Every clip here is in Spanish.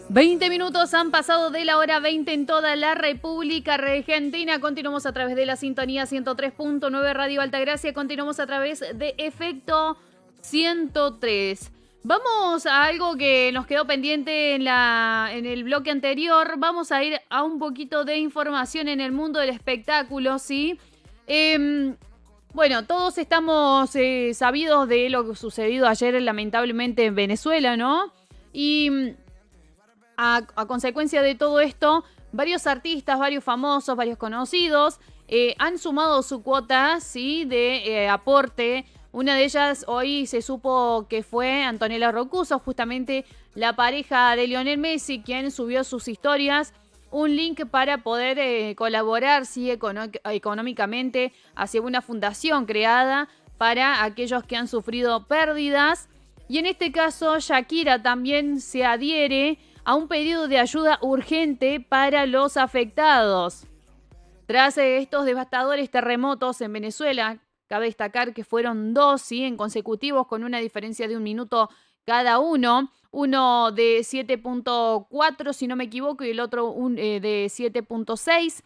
20 minutos han pasado de la hora 20 en toda la República Argentina. Continuamos a través de la sintonía 103.9 Radio Altagracia. Continuamos a través de Efecto 103. Vamos a algo que nos quedó pendiente en el bloque anterior. Vamos a ir a un poquito de información en el mundo del espectáculo, ¿sí? Bueno, todos estamos sabidos de lo sucedido ayer lamentablemente en Venezuela, ¿no? Y a consecuencia de todo esto, varios artistas, varios famosos, varios conocidos han sumado su cuota, ¿sí?, de aporte. Una de ellas hoy se supo que fue Antonella Roccuzzo, justamente la pareja de Lionel Messi, quien subió sus historias un link para poder colaborar, ¿sí?, económicamente hacia una fundación creada para aquellos que han sufrido pérdidas. Y en este caso, Shakira también se adhiere a un pedido de ayuda urgente para los afectados. Tras estos devastadores terremotos en Venezuela, cabe destacar que fueron dos, ¿sí?, en consecutivos con una diferencia de 1 minuto cada uno. Uno de 7.4, si no me equivoco, y el otro de 7.6.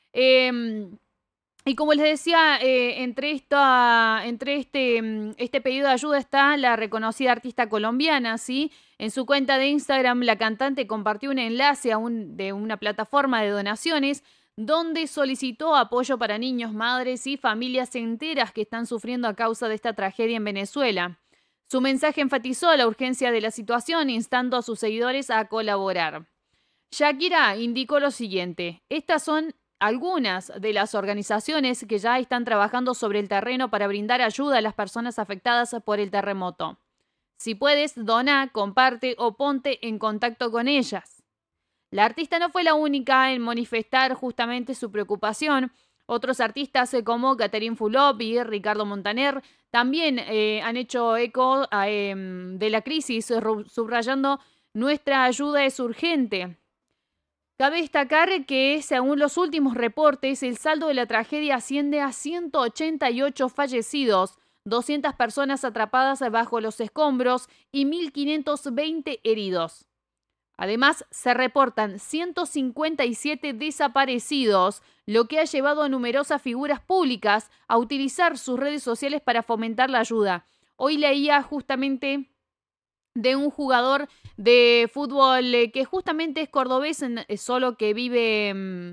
Y como les decía, entre este pedido de ayuda está la reconocida artista colombiana, ¿sí? En su cuenta de Instagram, la cantante compartió un enlace de una plataforma de donaciones donde solicitó apoyo para niños, madres y familias enteras que están sufriendo a causa de esta tragedia en Venezuela. Su mensaje enfatizó la urgencia de la situación, instando a sus seguidores a colaborar. Shakira indicó lo siguiente: estas son algunas de las organizaciones que ya están trabajando sobre el terreno para brindar ayuda a las personas afectadas por el terremoto. Si puedes, dona, comparte o ponte en contacto con ellas. La artista no fue la única en manifestar justamente su preocupación. Otros artistas como Catherine Fulop y Ricardo Montaner también han hecho eco de la crisis, subrayando: nuestra ayuda es urgente. Cabe destacar que, según los últimos reportes, el saldo de la tragedia asciende a 188 fallecidos, 200 personas atrapadas bajo los escombros y 1.520 heridos. Además, se reportan 157 desaparecidos, lo que ha llevado a numerosas figuras públicas a utilizar sus redes sociales para fomentar la ayuda. Hoy leía justamente de un jugador de fútbol que justamente es cordobés, solo que vive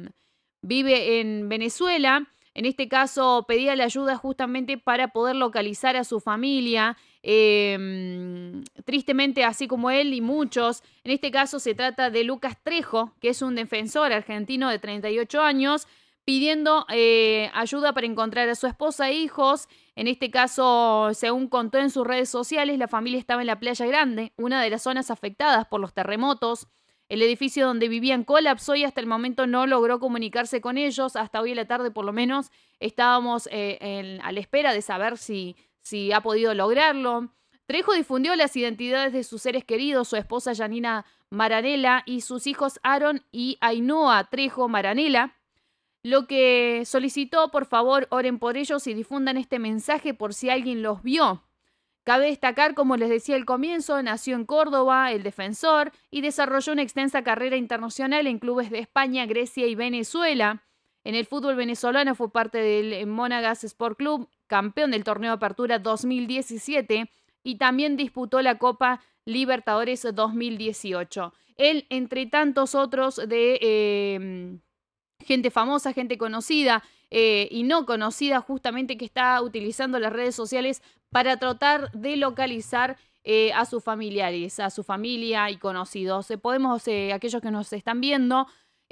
en Venezuela. En este caso pedía la ayuda justamente para poder localizar a su familia. Tristemente, así como él y muchos. En este caso se trata de Lucas Trejo, que es un defensor argentino de 38 años, pidiendo ayuda para encontrar a su esposa e hijos. En este caso, según contó en sus redes sociales, la familia estaba en la Playa Grande, una de las zonas afectadas por los terremotos. El edificio donde vivían colapsó y hasta el momento no logró comunicarse con ellos. Hasta hoy en la tarde, por lo menos, estábamos a la espera de saber si ha podido lograrlo. Trejo difundió las identidades de sus seres queridos, su esposa Janina Maranella y sus hijos Aaron y Ainhoa Trejo Maranella, lo que solicitó: por favor, oren por ellos y difundan este mensaje por si alguien los vio. Cabe destacar, como les decía al comienzo, nació en Córdoba, el defensor, y desarrolló una extensa carrera internacional en clubes de España, Grecia y Venezuela. En el fútbol venezolano fue parte del Monagas Sport Club, campeón del torneo Apertura 2017, y también disputó la Copa Libertadores 2018. Él, entre tantos otros de gente famosa, gente conocida y no conocida, justamente, que está utilizando las redes sociales para tratar de localizar a sus familiares, a su familia y conocidos. Podemos, aquellos que nos están viendo,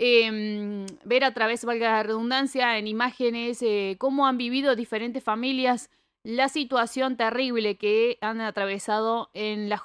ver a través, valga la redundancia, en imágenes cómo han vivido diferentes familias la situación terrible que han atravesado en la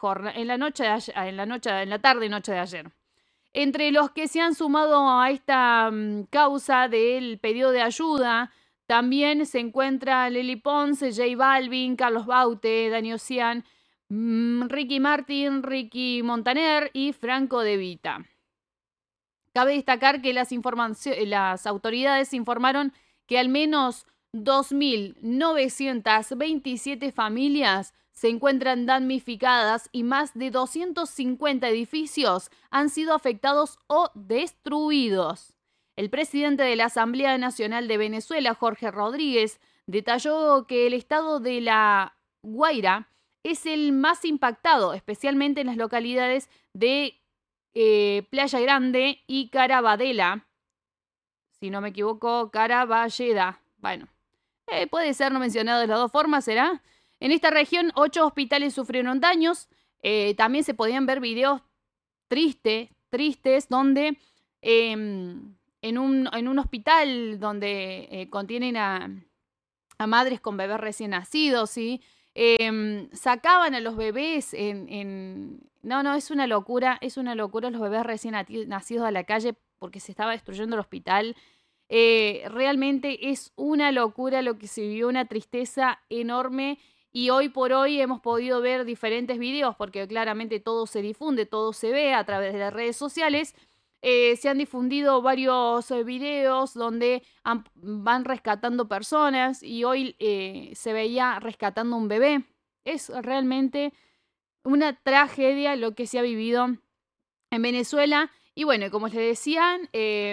tarde y noche de ayer. Entre los que se han sumado a esta causa del pedido de ayuda, también se encuentra Lely Pons, J Balvin, Carlos Baute, Dani Ocean, Ricky Martin, Ricky Montaner y Franco De Vita. Cabe destacar que las autoridades informaron que al menos 2.927 familias se encuentran damnificadas y más de 250 edificios han sido afectados o destruidos. El presidente de la Asamblea Nacional de Venezuela, Jorge Rodríguez, detalló que el estado de La Guaira es el más impactado, especialmente en las localidades de Playa Grande y Carabadela. Si no me equivoco, Caraballeda. Bueno, puede ser no mencionado de las dos formas, ¿será? En esta región, 8 hospitales sufrieron daños. También se podían ver videos tristes, donde en un hospital donde contienen a madres con bebés recién nacidos, ¿sí? Sacaban a los bebés No, es una locura los bebés recién nacidos a la calle porque se estaba destruyendo el hospital. Realmente es una locura lo que se vivió, una tristeza enorme, y hoy por hoy hemos podido ver diferentes videos porque claramente todo se difunde, todo se ve a través de las redes sociales. Se han difundido varios videos donde van rescatando personas y hoy se veía rescatando un bebé. Es realmente una tragedia lo que se ha vivido en Venezuela. Y bueno, como les decían,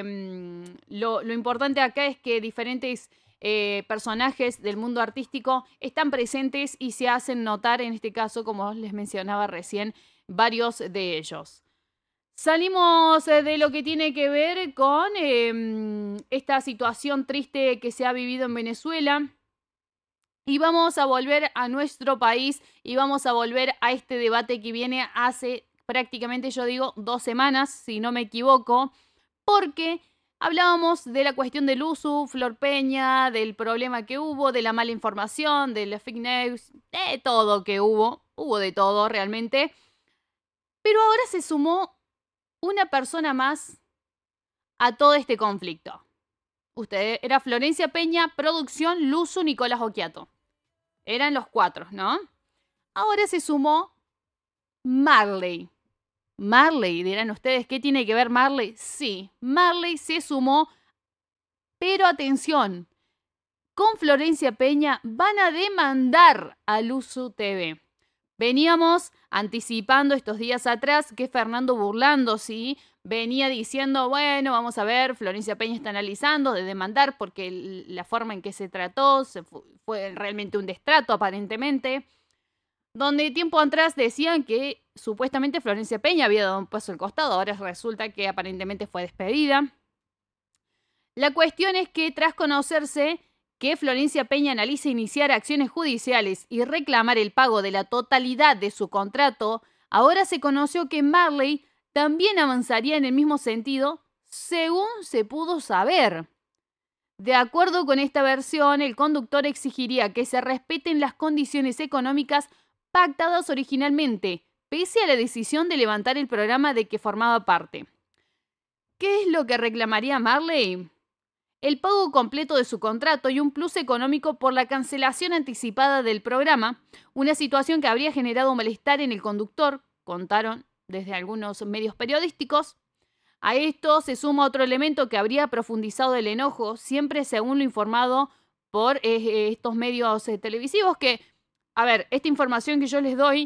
lo importante acá es que diferentes personajes del mundo artístico están presentes y se hacen notar, en este caso, como les mencionaba recién, varios de ellos. Salimos de lo que tiene que ver con esta situación triste que se ha vivido en Venezuela y vamos a volver a nuestro país y vamos a volver a este debate que viene hace prácticamente, yo digo, 2 semanas, si no me equivoco, porque hablábamos de la cuestión del uso, Flor Peña, del problema que hubo, de la mala información, de la fake news, de todo que hubo de todo realmente, pero ahora se sumó una persona más a todo este conflicto. Era Florencia Peña, producción, Luzu, Nicolás Occhiato. Eran los 4, ¿no? Ahora se sumó Marley. Marley, dirán ustedes, ¿qué tiene que ver Marley? Sí, Marley se sumó, pero atención, con Florencia Peña van a demandar a Luzu TV. Veníamos anticipando estos días atrás que Fernando Burlando, sí, venía diciendo, bueno, vamos a ver, Florencia Peña está analizando de demandar porque la forma en que se trató fue realmente un destrato aparentemente, donde tiempo atrás decían que supuestamente Florencia Peña había dado un paso al costado, ahora resulta que aparentemente fue despedida. La cuestión es que tras conocerse que Florencia Peña analiza iniciar acciones judiciales y reclamar el pago de la totalidad de su contrato, ahora se conoció que Marley también avanzaría en el mismo sentido, según se pudo saber. De acuerdo con esta versión, el conductor exigiría que se respeten las condiciones económicas pactadas originalmente, pese a la decisión de levantar el programa de que formaba parte. ¿Qué es lo que reclamaría Marley? El pago completo de su contrato y un plus económico por la cancelación anticipada del programa, una situación que habría generado malestar en el conductor, contaron desde algunos medios periodísticos. A esto se suma otro elemento que habría profundizado el enojo, siempre según lo informado por estos medios televisivos, que, a ver, esta información que yo les doy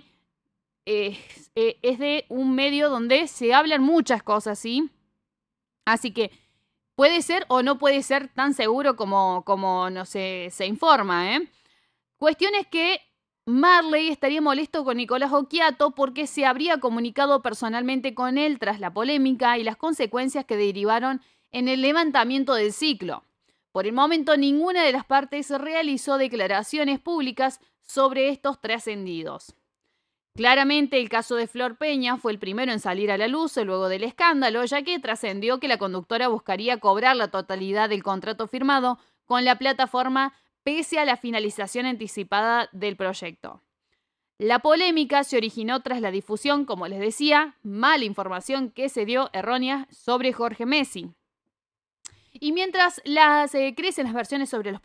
es de un medio donde se hablan muchas cosas, ¿sí? Así que puede ser o no puede ser tan seguro como no se informa, ¿eh? Cuestión es que Marley estaría molesto con Nicolás Occhiato porque se habría comunicado personalmente con él tras la polémica y las consecuencias que derivaron en el levantamiento del ciclo. Por el momento, ninguna de las partes realizó declaraciones públicas sobre estos trascendidos. Claramente, el caso de Flor Peña fue el primero en salir a la luz luego del escándalo, ya que trascendió que la conductora buscaría cobrar la totalidad del contrato firmado con la plataforma pese a la finalización anticipada del proyecto. La polémica se originó tras la difusión, como les decía, mala información que se dio errónea sobre Jorge Messi. Y mientras crecen las versiones sobre los